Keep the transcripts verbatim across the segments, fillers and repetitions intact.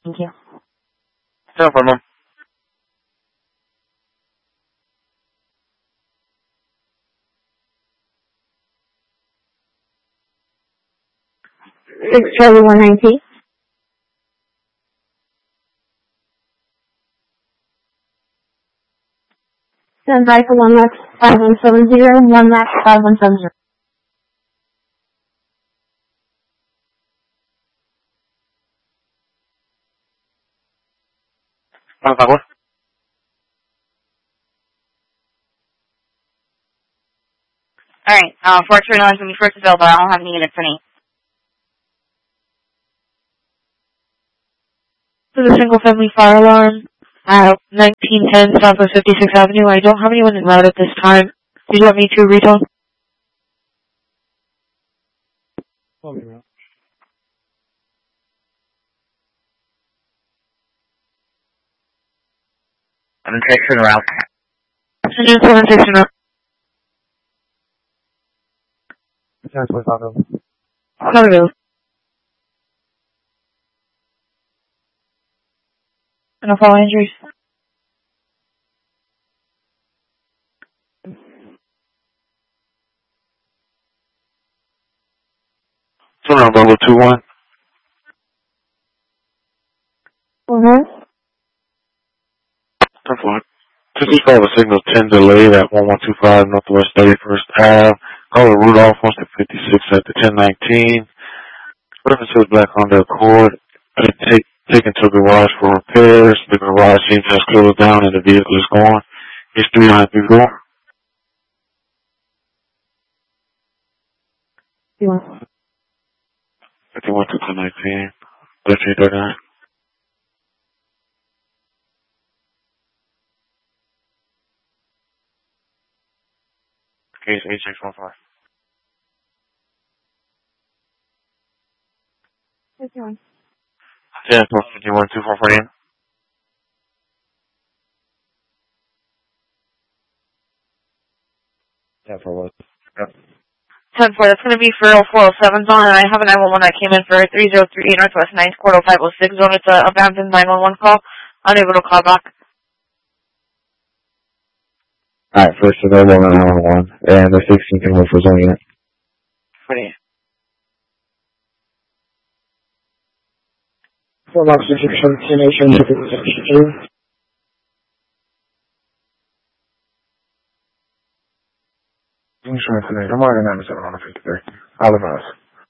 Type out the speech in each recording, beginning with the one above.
Thank you. No problem. six Charlie one ninety. Stand by for one left five one seven zero, one left five one seven zero. Por favor. Alright, uh, four two nine is going to be first available. I don't have any units for any. For the single-family fire alarm at nineteen ten Southwest fifty-sixth Avenue, I don't have anyone en route at this time. Do you want me to retone? I'm texting around. Send in seven six zero. That's what's on. Hello. No fall injuries. Turn on Bravo two one. Mm-hmm. That's fine. Just just call the signal ten delayed at one one two five Northwest thirty-first Ave. Call the Rudolph one fifty-six at the ten nineteen. Whatever says black Honda Accord. And take taken to the garage for repairs. The garage seems to have closed down and the vehicle is gone. It's three nine three four. fifty-one to ten nineteen. thirteen thirty-nine. Case eight six one five. fifty-one. ten fifty-one two four forty-eight. Yeah, for what? Yep. ten four, that's going to be for four oh seven zone, and I have a nine one one that came in for three zero three eight Northwest ninth Court five oh six zone. It's a abandoned nine one one call. Unable to call back. Alright, first available nine one one, and the sixteen can wait for zone unit. forty-eight. four box six seventeen to the Insurance today. I'm already ninety-seven on fifty-three. Olive House.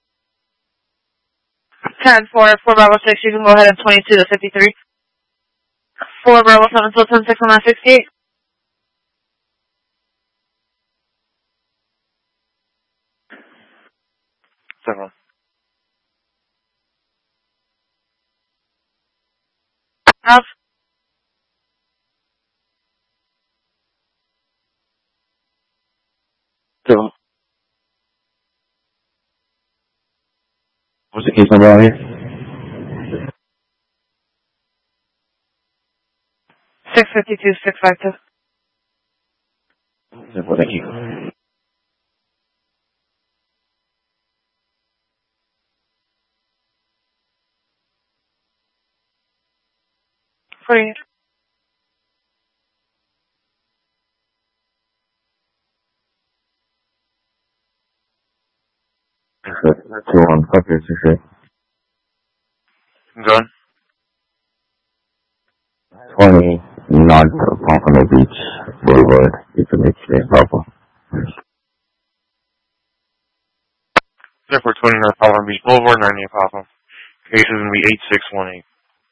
ten four, four Bravo six, you can go ahead and twenty-two to fifty-three. four Bravo seven, so ten six on that sixty-eight. Seven. House. Seven. What's the case number out here? six fifty-two, six five two. Well, thank you. forty-eight. That's two on copy, six Good. twenty North Pompano Beach Boulevard. It's an extreme problem. Therefore, twenty North Pompano Beach Boulevard, ninety Papa. Case is going to be eight six one eight.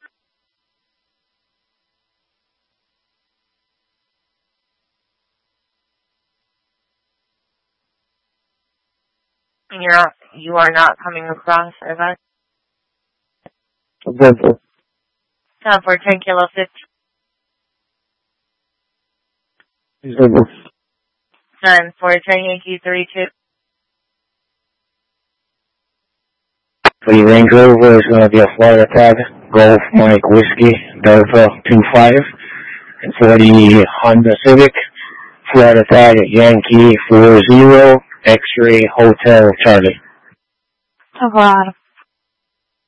You're, you are not coming across, is that? Dental. ten four, ten kilo fifty. ten four, ten Yankee thirty-two. For the Range Rover, it's going to be a Florida tag, Golf Mike Whiskey, Delta two five. And for the Honda Civic, Florida tag, Yankee four zero, X-Ray Hotel Charlie. ten four, Adam.